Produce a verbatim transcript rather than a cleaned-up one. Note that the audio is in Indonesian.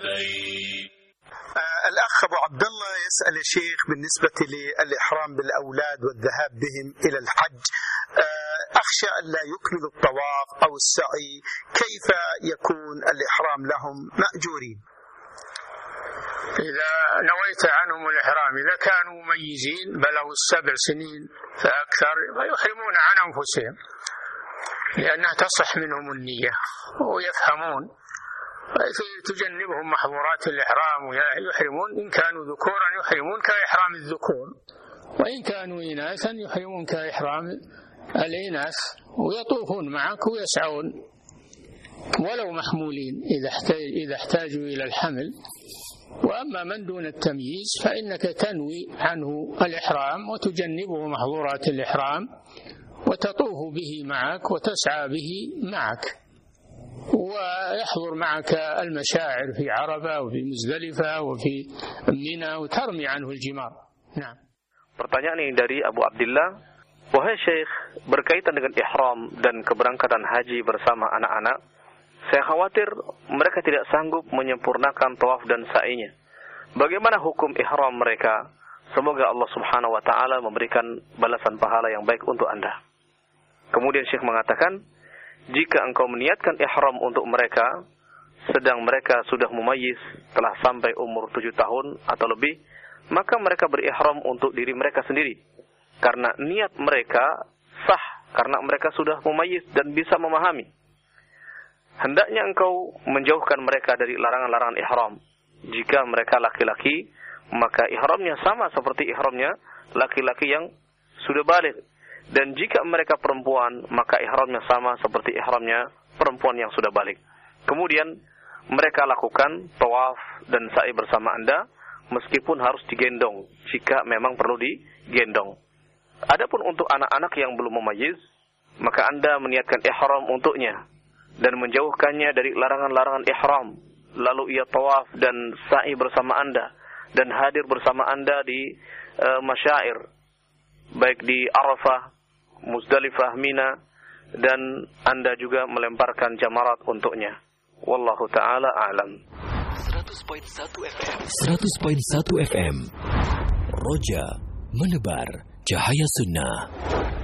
لبيك. الأخ أبو عبد الله يسأل الشيخ بالنسبة للإحرام بالأولاد والذهاب بهم إلى الحج، أخشى أن لا يكملوا الطواف أو السعي، كيف يكون الإحرام لهم مأجورين؟ إذا نويت عنهم الإحرام إذا كانوا مميزين بلغوا السبع سنين فأكثر فيحرمون عن أنفسهم، لأنها تصح منهم النية ويفهمون، تجنبهم محظورات الإحرام ويحرمون. إن كانوا ذكورا يحرمون كإحرام الذكور، وإن كانوا إناثا يحرمون كإحرام الإناث، ويطوفون معك ويسعون ولو محمولين إذا احتاجوا إلى الحمل. وأما من دون التمييز فإنك تنوي عنه الإحرام وتجنبه محظورات الإحرام وتطوف به معك وتسعى به معك، ويحضر معك المشاعر في عرفة وفي مزدلفة وفي منى وترمي عنه الجمار. نعم. Pertanyaan ini dari Abu Abdillah. Wahai Syekh, berkaitan dengan ihram dan keberangkatan haji bersama anak-anak, saya khawatir mereka tidak sanggup menyempurnakan tawaf dan sa'inya. Bagaimana hukum ihram mereka? Semoga Allah Subhanahu wa taala memberikan balasan pahala yang baik untuk Anda. Kemudian Syekh mengatakan, jika engkau meniatkan ihram untuk mereka sedang mereka sudah mumayyiz, telah sampai umur tujuh tahun atau lebih, maka mereka berihram untuk diri mereka sendiri, karena niat mereka sah, karena mereka sudah mumayyiz dan bisa memahami. Hendaknya engkau menjauhkan mereka dari larangan-larangan ihram. Jika mereka laki-laki, maka ihramnya sama seperti ihramnya laki-laki yang sudah baligh. Dan jika mereka perempuan, maka ihramnya sama seperti ihramnya perempuan yang sudah baligh. Kemudian mereka lakukan tawaf dan sa'i bersama Anda, meskipun harus digendong jika memang perlu digendong. Adapun untuk anak-anak yang belum mumayyiz, maka Anda meniatkan ihram untuknya dan menjauhkannya dari larangan-larangan ihram, lalu ia tawaf dan sa'i bersama Anda dan hadir bersama Anda di uh, masyair, baik di Arafah, Muzdalifah, Mina, dan Anda juga melemparkan jamarat untuknya. Wallahu ta'ala a'lam. seratus koma satu F M seratus koma satu F M Roja, menebar cahaya sunnah.